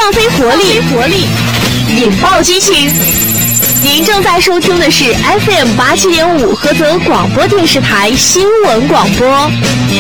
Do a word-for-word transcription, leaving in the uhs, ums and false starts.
放飞活力，活力，引爆激情。您正在收听的是 F M 八七点五菏泽广播电视台新闻广播。